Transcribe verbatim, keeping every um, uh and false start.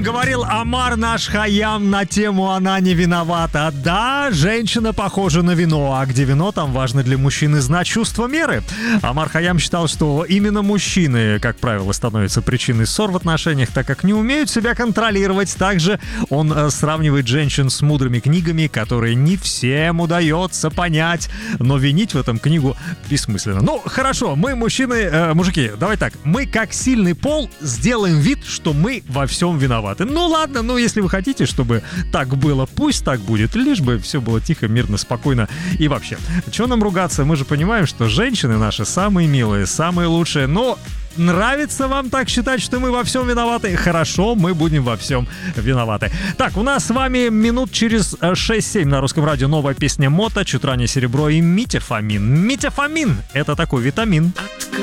нам говорил Омар наш Хайям на тему «Она не виновата». Да, женщина похожа на вино, а где вино, там важно для мужчины знать чувство меры. Омар Хайям считал, что именно мужчины, как правило, становятся причиной ссор в отношениях, так как не умеют себя контролировать. Также он э, сравнивает женщин с мудрыми книгами, которые не всем удается понять, но винить в этом книгу бессмысленно. Ну, хорошо, мы, мужчины, э, мужики, давай так, мы как сильный пол сделаем вид, что мы во всем виноваты. Ну ладно, ну если вы хотите, чтобы так было, пусть так будет, лишь бы все было тихо, мирно, спокойно и вообще. Чего нам ругаться? Мы же понимаем, что женщины наши самые милые, самые лучшие, но нравится вам так считать, что мы во всем виноваты? Хорошо, мы будем во всем виноваты. Так, у нас с вами минут через шесть-семь на Русском радио новая песня Мото, чуть ранее Серебро и Митя Фомин. Митя Фомин — это такой витамин.